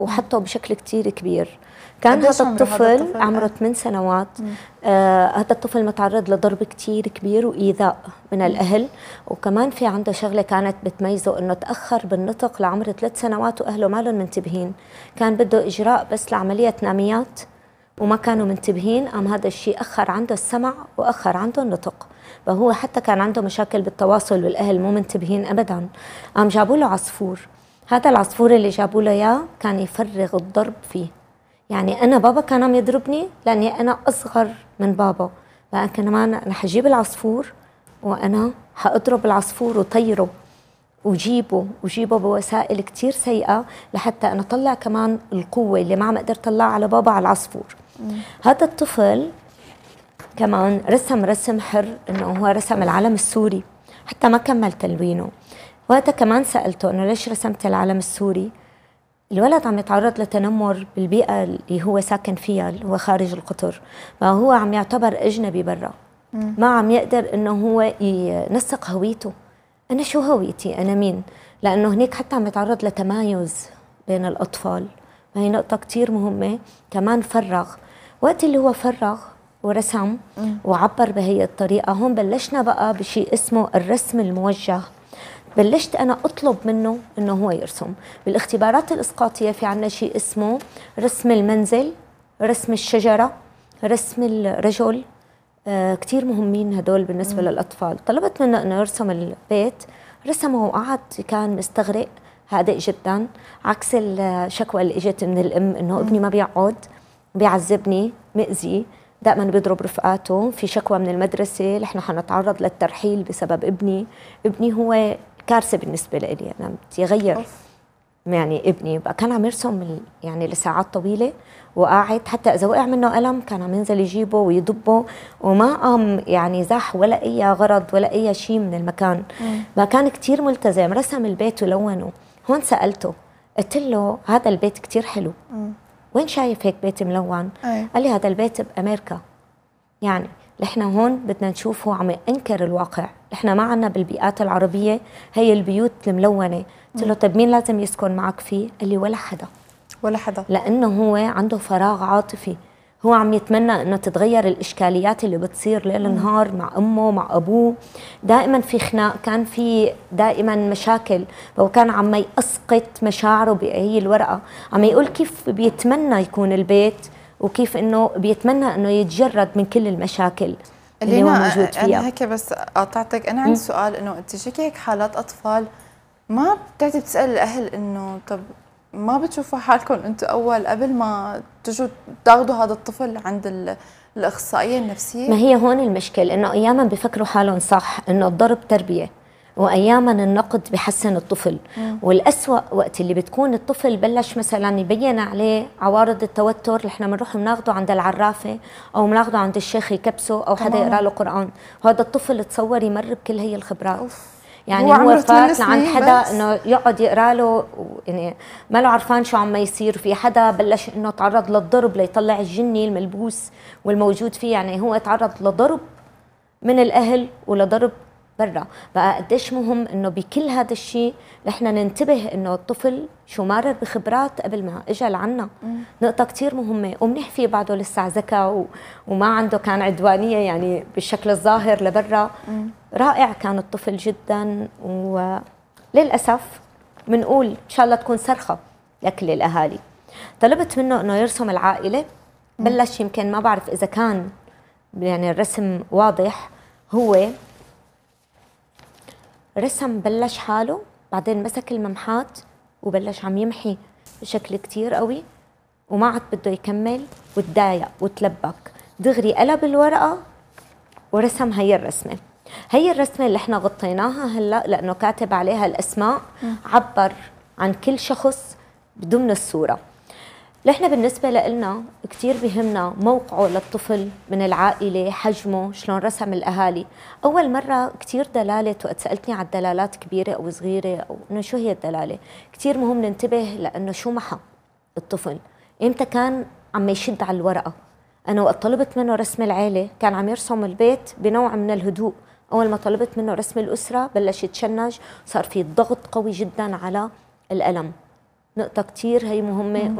وحطه بشكل كتير كبير. كان هذا الطفل عمره 8 سنوات. هذا الطفل متعرض لضرب كتير كبير وإيذاء من الأهل، وكمان في عنده شغلة كانت بتميزه إنه تأخر بالنطق لعمر 3 سنوات وأهله ما لهم منتبهين. كان بده إجراء بس لعملية ناميات وما كانوا منتبهين، قام هذا الشيء أخر عنده السمع وأخر عنده النطق. فهو حتى كان عنده مشاكل بالتواصل والأهل مو منتبهين أبدا. قام جابوا له عصفور. هذا العصفور اللي جابوا له إياه كان يفرغ الضرب فيه. يعني أنا بابا كان عم يضربني لأني أنا أصغر من بابا، لكن كمان أنا حجيب العصفور وأنا حأضرب العصفور وطيره وجيبه بوسائل كتير سيئة لحتى أنا أطلع كمان القوة اللي ما عم أقدر أطلعها على بابا على العصفور. هذا الطفل كمان رسم حر، إنه هو رسم العلم السوري حتى ما كمل تلوينه. وقتها كمان سألته إنه ليش رسمت العلم السوري؟ الولد عم يتعرض لتنمر بالبيئة اللي هو ساكن فيها، اللي هو خارج القطر، فهو عم يعتبر أجنبي برا، ما عم يقدر إنه هو ينسق هويته. أنا شو هويتي؟ أنا مين؟ لأنه هناك حتى عم يتعرض لتمايز بين الأطفال، وهي نقطة كتير مهمة. كمان فرغ، وقت اللي هو فرغ ورسم وعبر بهي الطريقة، هون بلشنا بقى بشيء اسمه الرسم الموجه. بلشت أنا أطلب منه إنه هو يرسم. بالاختبارات الإسقاطية في عنا شيء اسمه رسم المنزل، رسم الشجرة، رسم الرجل، كتير مهمين هدول بالنسبة للأطفال. طلبت منه إنه يرسم البيت، رسمه وقعد كان مستغرق هادئ جدا، عكس الشكوى اللي اجت من الأم إنه ابني ما بيقعد، بيعذبني، مئذي، دائما بيضرب رفقاته. في شكوى من المدرسة، نحن حنتعرض للترحيل بسبب ابني هو كارثة بالنسبة لي. أنا بدي أغير يعني ابني. بقى كان عم يرسم يعني لساعات طويلة وقاعد، حتى إذا وقع منه قلم كان عم ينزل يجيبه ويضبه، وما قام يعني زاح ولا أي غرض ولا أي شيء من المكان. بقى كان كتير ملتزم، رسم البيت ولونه. هون سألته، قلت له هذا البيت كتير حلو، وين شايف هيك بيت ملون؟ قال لي هذا البيت بأمريكا. يعني نحن هون بدنا نشوف، هو عم ينكر الواقع. نحن ما عنا بالبيئات العربية هي البيوت الملونة. قلت له طيب مين لازم يسكن معك فيه؟ قال لي ولا حدا. ولا حدا، لأنه هو عنده فراغ عاطفي. هو عم يتمنى انه تتغير الاشكاليات اللي بتصير ليل نهار مع امه مع ابوه. دائما في خناق، كان في دائما مشاكل، فهو كان عم يسقط مشاعره بهي الورقة، عم يقول كيف بيتمنى يكون البيت، وكيف انه بيتمنى انه يتجرد من كل المشاكل اللي هو موجود فيها. انا هيك بس قاطعتك، انا عندي سؤال، انه انت شكي هيك حالات اطفال ما بتعرفي تسال الاهل انه طب ما بتشوفوا حالكم انتم اول قبل ما تجوا تاخذوا هذا الطفل عند الاخصائيه النفسيه؟ ما هي هون المشكله، انه اياما بفكروا حالهم صح انه الضرب تربيه، واياما النقد بحسن الطفل. والأسوأ وقت اللي بتكون الطفل بلش مثلا يبين عليه عوارض التوتر، اللي احنا بنروح بناخده عند العرافه او بناخده عند الشيخ يكبسه او حدا يقرا له قران، وهذا الطفل تصور يمر بكل هي الخبرات. يعني هو فات لعند حدا انه يقعد يقرا له، يعني ما له عرفان شو عم يصير. في حدا بلش انه تعرض للضرب ليطلع الجني الملبوس والموجود فيه، يعني هو تعرض لضرب من الاهل ولضرب برا. بقى قديش مهم انه بكل هذا الشيء نحن ننتبه انه الطفل شو مارر بخبرات قبل ما اجى لعنا. نقطة كتير مهمة. ومنيح فيه بعده لسه ذكاء وما عنده كان عدوانية يعني بالشكل الظاهر لبرا. رائع كان الطفل جدا. وللأسف بنقول ان شاء الله تكون صرخة لكل الاهالي. طلبت منه انه يرسم العائلة، بلش يمكن ما بعرف اذا كان يعني الرسم واضح، هو رسم بلش حاله، بعدين مسك الممحات وبلش عم يمحي بشكل كتير قوي، وما عاد بده يكمل وتضايق وتلبك، دغري قلب الورقة ورسم هي الرسمة. هي الرسمة اللي احنا غطيناها هلا لأنه كاتب عليها الأسماء، عبر عن كل شخص ضمن الصورة. نحن بالنسبة لنا كتير بهمنا موقعه للطفل من العائلة، حجمه، شلون رسم الأهالي. أول مرة كتير دلالة، وقت سألتني على الدلالات كبيرة أو صغيرة أو إنه شو هي الدلالة، كتير مهم ننتبه لأنه شو محى الطفل، إمتى كان عم يشد على الورقة. أنا وقت طلبت منه رسم العيلة كان عم يرسم البيت بنوع من الهدوء، أول ما طلبت منه رسم الأسرة بلش يتشنج، صار في ضغط قوي جدا على القلم. نقطة كتير هي مهمة.